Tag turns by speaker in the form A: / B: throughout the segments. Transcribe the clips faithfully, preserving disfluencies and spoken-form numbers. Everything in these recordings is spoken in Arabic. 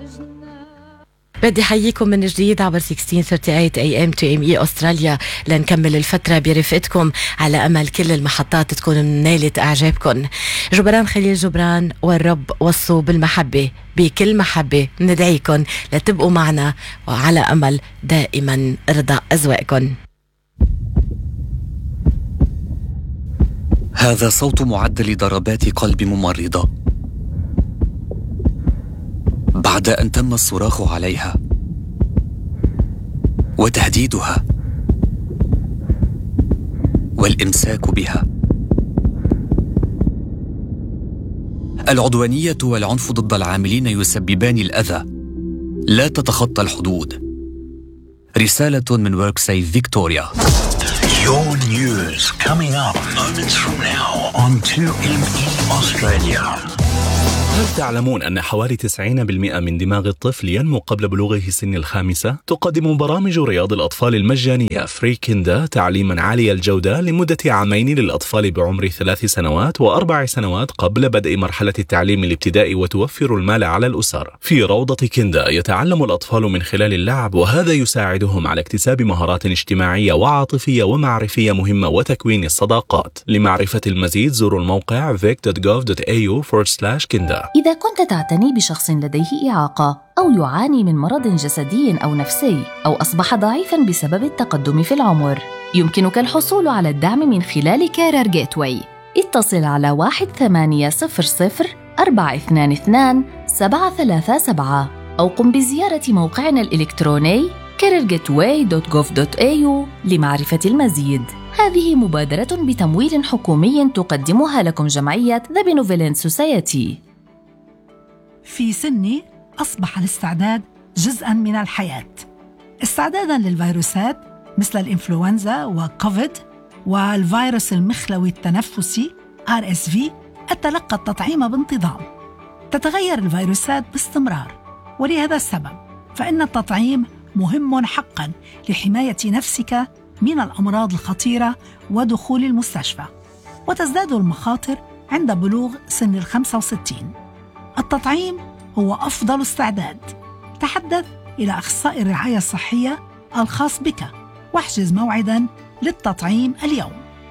A: بدي حييكم من جديد عبر ستة عشر ثلاثة وثلاثين إيه إم تو إم إي أستراليا لنكمل الفترة برفقتكم على أمل كل المحطات تكون نالت إعجابكم. جبران خليل جبران والرب وصوا بالمحبة، بكل محبة ندعيكم لتبقوا معنا وعلى أمل دائما رضا أذواقكم.
B: هذا صوت معدل ضربات قلب ممرضة بعد أن تم الصراخ عليها وتهديدها والإمساك بها. العدوانية والعنف ضد العاملين يسببان الأذى لا تتخطى الحدود. رسالة من WorkSafe فيكتوريا.
C: Your news coming up moments from now on two M E Australia.
D: هل تعلمون أن حوالي تسعين بالمئة من دماغ الطفل ينمو قبل بلوغه سن الخامسة؟ تقدم برامج رياض الأطفال المجانية فري كيندا تعليما عالي الجودة لمدة عامين للأطفال بعمر ثلاث سنوات وأربع سنوات قبل بدء مرحلة التعليم الابتدائي، وتوفر المال على الأسر. في روضة كيندا يتعلم الأطفال من خلال اللعب، وهذا يساعدهم على اكتساب مهارات اجتماعية وعاطفية ومعرفية مهمة وتكوين الصداقات. لمعرفة المزيد زوروا الموقع vic dot gov dot a u forward slash kinda.
E: إذا كنت تعتني بشخص لديه إعاقة أو يعاني من مرض جسدي أو نفسي أو أصبح ضعيفاً بسبب التقدم في العمر، يمكنك الحصول على الدعم من خلال كارير جيتواي. اتصل على واحد ثمانية صفر صفر أربعة اثنان اثنان سبعة ثلاثة سبعة أو قم بزيارة موقعنا الإلكتروني كارير جيتواي دوت جوف دوت إيه يو لمعرفة المزيد. هذه مبادرة بتمويل حكومي تقدمها لكم جمعية The Benevolent Society.
F: في سني أصبح الاستعداد جزءاً من الحياة، استعداداً للفيروسات مثل الإنفلونزا وكوفيد والفيروس المخلوي التنفسي آر إس في. أتلقى التطعيم بانتظام. تتغير الفيروسات باستمرار، ولهذا السبب فإن التطعيم مهم حقاً لحماية نفسك من الأمراض الخطيرة ودخول المستشفى، وتزداد المخاطر عند بلوغ سن الخمسة وستين. التطعيم هو أفضل استعداد. تحدث إلى أخصائي الرعاية الصحية الخاص بك واحجز موعداً للتطعيم اليوم.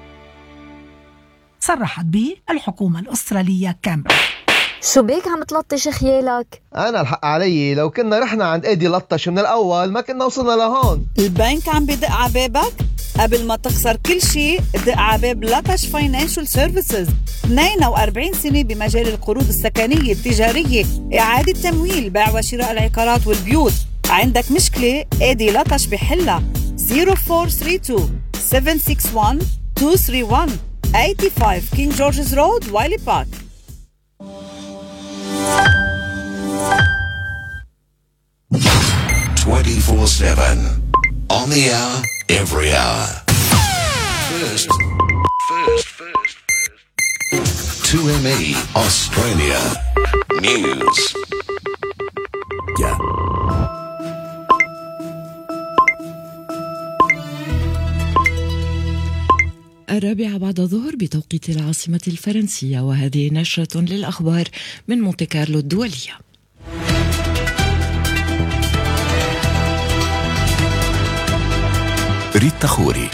F: صرحت به الحكومة الأسترالية كامبرا.
G: شو بيك عم تلطش خيالك؟
H: أنا الحق علي، لو كنا رحنا عند إيدي لطش من الأول ما كنا وصلنا لهون.
I: البنك عم بدق عبابك؟ قبل ما تخسر كل شيء دق عباب لطش فاينانشال سيرفيسز. اثنين وأربعين سنة بمجال القروض السكنية التجارية، إعادة تمويل، بيع وشراء العقارات والبيوت. عندك مشكلة؟ إيدي لطش بحلها. صفر أربعة ثلاثة اثنين سبعة ستة واحد اثنين ثلاثة واحد خمسة وثمانين كينج جورجز رود وايلي بارك.
C: twenty-four seven on the hour, every hour. First, first, first, first. two M E Australia News. Yeah.
A: الرابعة بعد الظهر بتوقيت العاصمة الفرنسية، وهذه نشرة للأخبار من مونتي كارلو الدولية.
B: ريت تخوري.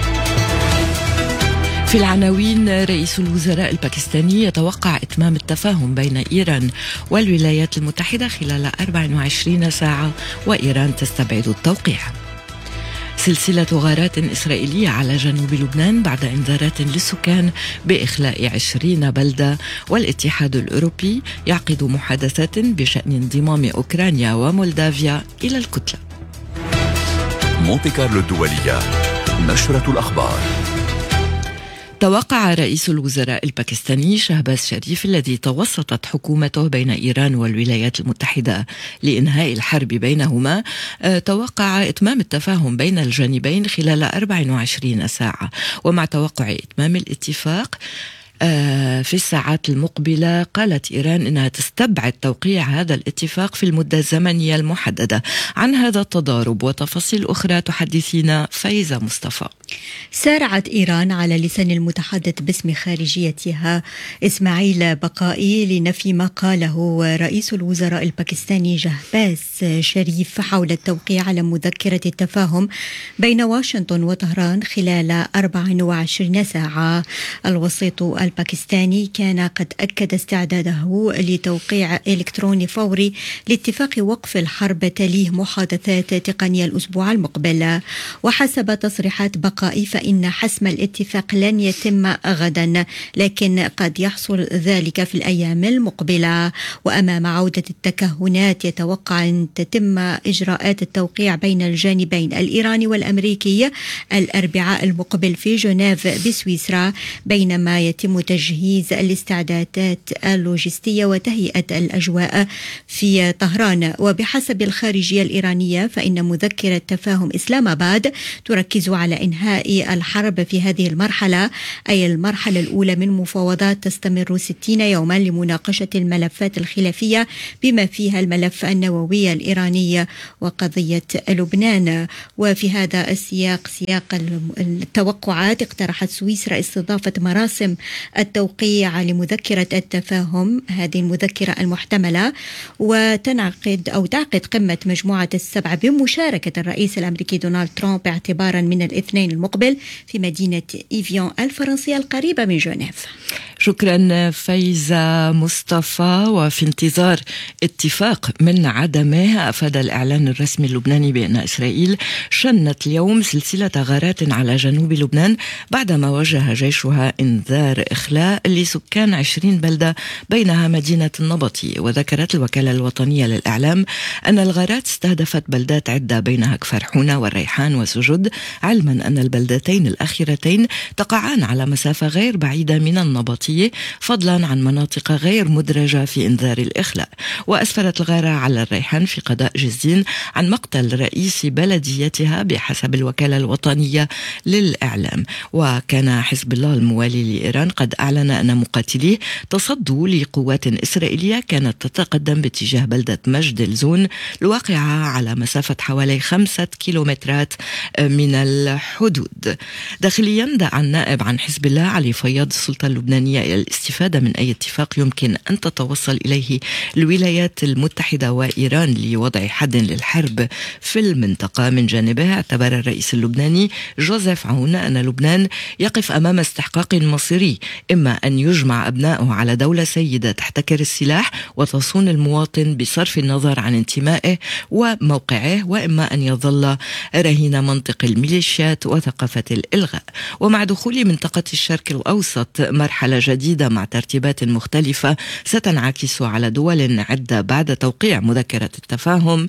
A: في العناوين: رئيس الوزراء الباكستاني يتوقع إتمام التفاهم بين إيران والولايات المتحدة خلال أربع وعشرين ساعة، وإيران تستبعد التوقيع. سلسلة غارات إسرائيلية على جنوب لبنان بعد إنذارات للسكان بإخلاء عشرين بلدة، والاتحاد الأوروبي يعقد محادثات بشأن انضمام أوكرانيا ومولدافيا إلى الكتلة.
B: مونتي كارلو الدولية، نشرة الأخبار.
A: توقع رئيس الوزراء الباكستاني شهباز شريف الذي توسطت حكومته بين إيران والولايات المتحدة لإنهاء الحرب بينهما، توقع إتمام التفاهم بين الجانبين خلال أربع وعشرين ساعة. ومع توقع إتمام الاتفاق في الساعات المقبلة. قالت إيران إنها تستبعد توقيع هذا الاتفاق في المدة الزمنية المحددة. عن هذا التضارب وتفاصيل أخرى تحدثينا فايزة مصطفى.
J: سارعت إيران على لسان المتحدث باسم خارجيتها إسماعيل بقائي لنفي ما قاله رئيس الوزراء الباكستاني شهباز شريف حول التوقيع على مذكرة التفاهم بين واشنطن وطهران خلال أربع وعشرين ساعة. الوسيط الباكستاني كان قد أكد استعداده لتوقيع إلكتروني فوري لاتفاق وقف الحرب تليه محادثات تقنية الأسبوع المقبل. وحسب تصريحات بقائي فإن حسم الاتفاق لن يتم غدا، لكن قد يحصل ذلك في الأيام المقبلة. وأمام عودة التكهنات يتوقع أن تتم إجراءات التوقيع بين الجانبين الإيراني والأمريكي الأربعاء المقبل في جنيف بسويسرا، بينما يتم تجهيز الاستعدادات اللوجستية وتهيئة الأجواء في طهران. وبحسب الخارجية الإيرانية فإن مذكرة تفاهم إسلام آباد تركز على إنهاء الحرب في هذه المرحلة، أي المرحلة الأولى من مفاوضات تستمر ستين يوما لمناقشة الملفات الخلافية بما فيها الملف النووي الإيراني وقضية لبنان. وفي هذا السياق سياق التوقعات اقترحت سويسرا استضافة مراسم التوقيع لمذكرة التفاهم، هذه المذكرة المحتملة، وتنعقد أو تعقد قمة مجموعة السبعة بمشاركة الرئيس الأمريكي دونالد ترامب اعتبارا من الاثنين المقبل في مدينة إيفيون الفرنسية القريبة من جنيف.
A: شكرا فايزة مصطفى. وفي انتظار اتفاق من عدمه، أفاد الإعلان الرسمي اللبناني بأن إسرائيل شنت اليوم سلسلة غارات على جنوب لبنان بعدما وجه جيشها إنذار إخلاء لسكان عشرين بلدة بينها مدينة النبطي. وذكرت الوكالة الوطنية للإعلام أن الغارات استهدفت بلدات عدة بينها كفر حونة والريحان وسجد، علما أن البلدتين الأخيرتين تقعان على مسافة غير بعيدة من النبطي، فضلا عن مناطق غير مدرجة في إنذار الإخلاء. وأسفرت الغارة على الريحان في قضاء جزين عن مقتل رئيس بلديتها بحسب الوكالة الوطنية للإعلام. وكان حزب الله الموالي لإيران قد أعلن أن مقاتليه تصدوا لقوات إسرائيلية كانت تتقدم باتجاه بلدة مجد الزون الواقعة على مسافة حوالي خمسة كيلومترات من الحدود. داخليا دعا النائب عن حزب الله علي فياض السلطة اللبنانية إلى الاستفادة من أي اتفاق يمكن أن تتوصل إليه الولايات المتحدة وإيران لوضع حد للحرب في المنطقة. من جانبه اعتبر الرئيس اللبناني جوزيف عون أن لبنان يقف أمام استحقاق مصيري، إما أن يجمع أبنائه على دولة سيدة تحتكر السلاح وتصون المواطن بصرف النظر عن انتمائه وموقعه، وإما أن يظل رهين منطق الميليشيات وثقافة الإلغاء. ومع دخول منطقة الشرق الأوسط مرحلة جديدة مع ترتيبات مختلفة ستنعكس على دول عدة بعد توقيع مذكرة التفاهم،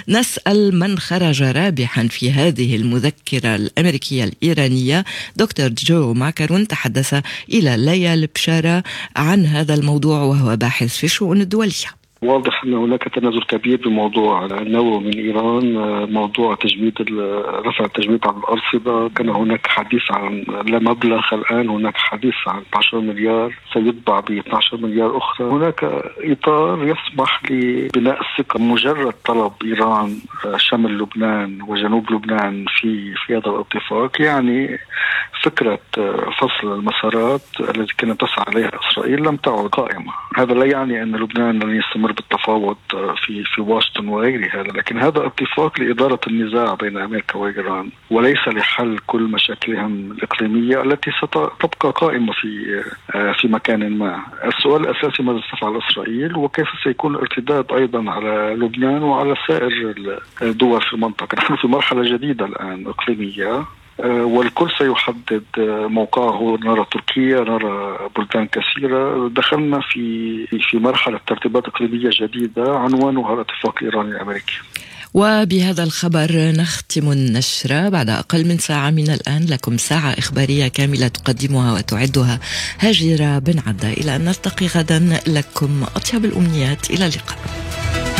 A: نسأل من خرج رابحا في هذه المذكرة الأمريكية الإيرانية. دكتور جو ماكرون تحدث إلى ليا البشارة عن هذا الموضوع وهو باحث في الشؤون الدولية.
K: واضح أن هناك تنازل كبير بموضوع النووي من إيران، موضوع تجميد رفع التجميد عن الأرصدة. كان هناك حديث عن لا مبلغ، الآن هناك حديث عن اثني عشر مليار سيتبع ب اثني عشر مليار أخرى. هناك إطار يسمح لبناء الثقة. مجرد طلب إيران شمال لبنان وجنوب لبنان في في هذا الاتفاق، يعني فكرة فصل المسارات التي كانت تسعى عليها إسرائيل لم تعد قائمة. هذا لا يعني أن لبنان لن يستمر بالتفاوض في في واشنطن وغيرها، لكن هذا اتفاق لإدارة النزاع بين أمريكا وإيران وليس لحل كل مشاكلهم الإقليمية التي ستبقى قائمة في في مكان ما. السؤال الأساسي ماذا ستفعل إسرائيل وكيف سيكون الارتداد أيضا على لبنان وعلى سائر الدول في المنطقة. نحن في مرحلة جديدة الآن إقليمية، والكل سيحدد موقعه. نرى تركيا، نرى بلدان كثيرة. دخلنا في في مرحلة ترتيبات إقليمية جديدة عنوانها الاتفاق الإيراني الأمريكي.
A: وبهذا الخبر نختم النشرة. بعد أقل من ساعة من الآن لكم ساعة إخبارية كاملة تقدمها وتعدها هاجرة بن عدة. إلى أن نلتقي غدا، لكم أطيب الأمنيات. إلى اللقاء.